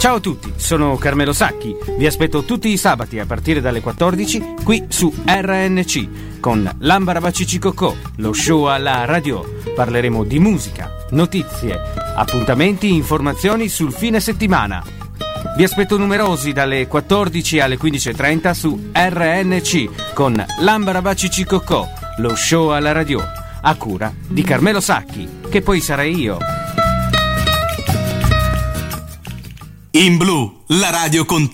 Ciao a tutti, sono Carmelo Sacchi. Vi aspetto tutti i sabati a partire dalle 14 qui su RNC con L'Ambarabaccicicocò, lo show alla radio. Parleremo di musica, notizie, appuntamenti, informazioni sul fine settimana. Vi aspetto numerosi dalle 14 alle 15.30 su RNC con L'Ambarabaccicicocò, lo show alla radio, a cura di Carmelo Sacchi, che poi sarei io. In Blu, la radio con te.